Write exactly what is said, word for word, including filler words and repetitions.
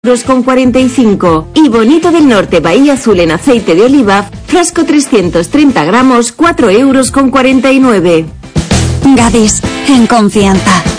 euros con cuarenta y cinco. Y Bonito del Norte Bahía Azul en aceite de oliva, frasco trescientos treinta gramos, cuatro euros con cuarenta y nueve. Gadis, en confianza.